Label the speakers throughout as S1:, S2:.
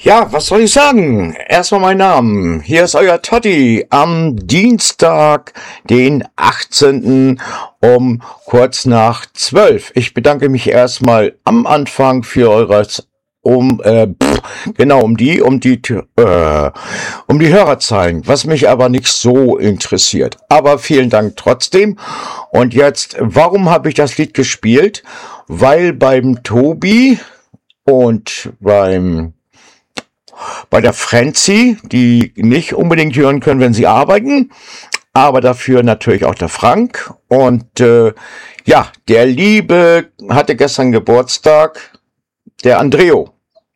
S1: Ja, was soll ich sagen? Erstmal mein Name. Hier ist euer Totti am Dienstag, den 18. um kurz nach 12. Ich bedanke mich erstmal am Anfang für um die Hörerzahlen, was mich aber nicht so interessiert. Aber vielen Dank trotzdem. Und jetzt, warum habe ich das Lied gespielt? Weil beim Tobi und bei der Franzi, die nicht unbedingt hören können, wenn sie arbeiten, aber dafür natürlich auch der Frank. Und der Liebe hatte gestern Geburtstag, der Andreo.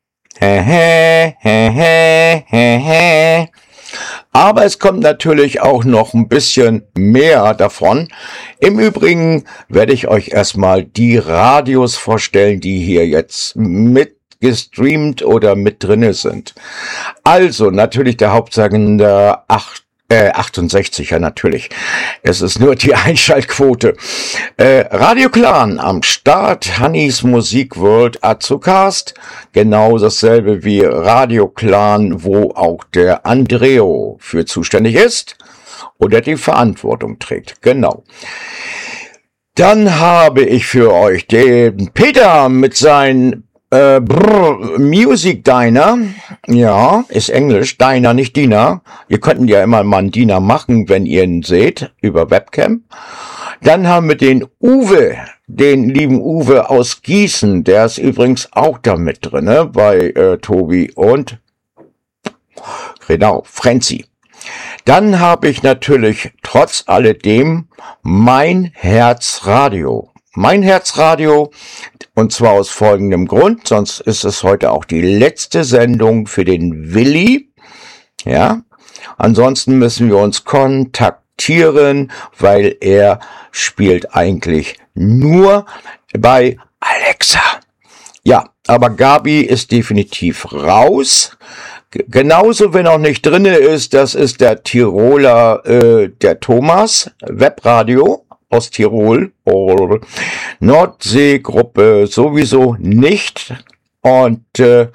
S1: Aber es kommt natürlich auch noch ein bisschen mehr davon. Im Übrigen werde ich euch erstmal die Radios vorstellen, die hier jetzt mit gestreamt oder mit drinne sind. Also natürlich der Hauptsender 68, ja natürlich. Es ist nur die Einschaltquote. Radio Clan am Start, Hannis Musik World Azukast, genau dasselbe wie Radio Clan, wo auch der Andreo für zuständig ist oder die Verantwortung trägt. Genau. Dann habe ich für euch den Peter mit seinen Music Diner, ja, ist Englisch, Diner, nicht Diener. Ihr könntet ja immer mal einen Diener machen, wenn ihr ihn seht, über Webcam. Dann haben wir den Uwe, den lieben Uwe aus Gießen, der ist übrigens auch da mit drin, bei Tobi und, genau, Franzi. Dann habe ich natürlich trotz alledem mein Herzradio. Mein Herzradio, und zwar aus folgendem Grund, sonst ist es heute auch die letzte Sendung für den Willi. Ja, ansonsten müssen wir uns kontaktieren, weil er spielt eigentlich nur bei Alexa. Ja, aber Gabi ist definitiv raus. Genauso, wenn auch nicht drinne ist, das ist der Tiroler, der Thomas, Webradio. Aus Tirol, Nordseegruppe sowieso nicht und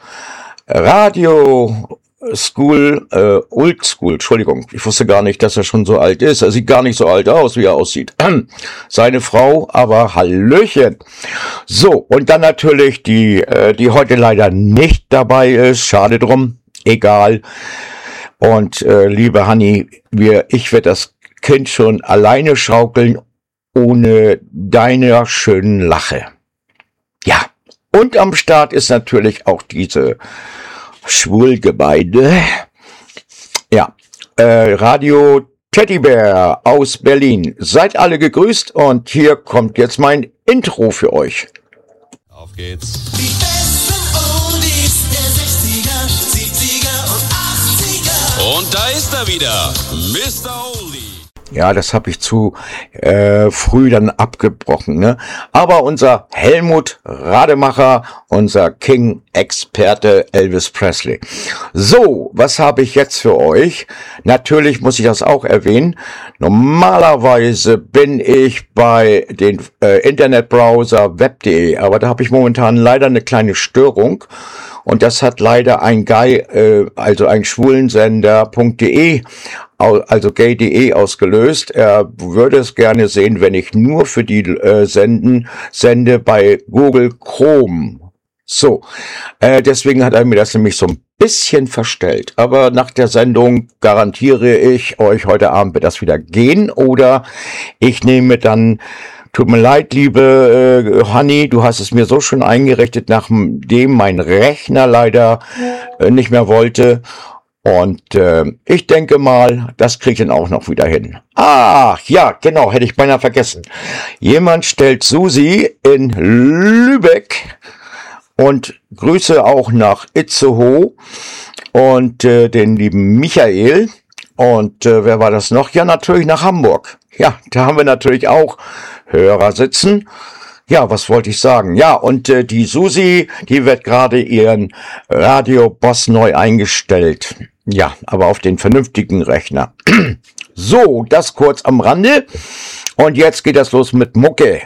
S1: Radio School, Old School, Entschuldigung, ich wusste gar nicht, dass er schon so alt ist, er sieht gar nicht so alt aus, wie er aussieht. Seine Frau, aber Hallöchen. So, und dann natürlich die heute leider nicht dabei ist, schade drum, egal. Und liebe Hanni, ich werde das Kind schon alleine schaukeln, ohne deiner schönen Lache. Ja, und am Start ist natürlich auch diese Schwulgemeinde. Ja, Radio Teddybär aus Berlin. Seid alle gegrüßt und hier kommt jetzt mein Intro für euch.
S2: Auf geht's.
S3: Die besten Oldies der 60er, 70er und 80er.
S2: Und da ist er wieder, Mr. Oldie.
S1: Ja, das habe ich zu früh dann abgebrochen, ne? Aber unser Helmut Rademacher, unser King-Experte Elvis Presley. So, was habe ich jetzt für euch? Natürlich muss ich das auch erwähnen. Normalerweise bin ich bei den Internetbrowser web.de, aber da habe ich momentan leider eine kleine Störung. Und das hat leider ein also ein Schwulensender.de, also gay.de ausgelöst. Er würde es gerne sehen, wenn ich nur für die sende bei Google Chrome. So, deswegen hat er mir das nämlich so ein bisschen verstellt. Aber nach der Sendung garantiere ich euch, heute Abend wird das wieder gehen. Oder ich nehme dann... Tut mir leid, liebe Hanni, du hast es mir so schön eingerichtet, nachdem mein Rechner leider nicht mehr wollte. Und ich denke mal, das kriege ich dann auch noch wieder hin. Ach, ja, genau, hätte ich beinahe vergessen. Jemand stellt Susi in Lübeck und Grüße auch nach Itzehoe und den lieben Michael. Und wer war das noch? Ja, natürlich nach Hamburg. Ja, da haben wir natürlich auch Hörer sitzen. Ja, was wollte ich sagen? Ja, und die Susi, die wird gerade ihren Radio-Boss neu eingestellt. Ja, aber auf den vernünftigen Rechner. So, das kurz am Rande. Und jetzt geht das los mit Mucke.